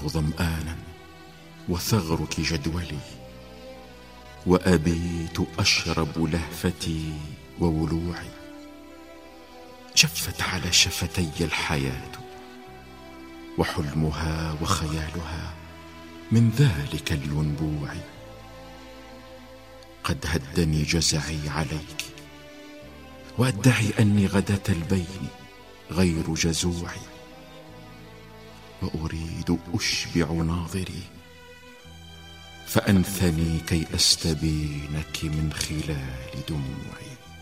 ظمآنا وثغرك جدولي، وأبيت أشرب لهفتي وولوعي. جفت على شفتي الحياة وحلمها وخيالها من ذلك الينبوع. قد هدني جزعي عليك، وأدعي أني غداة البين غير جزوعي، وأريد أشبع ناظري فأنثني كي أستبينك من خلال دموعي.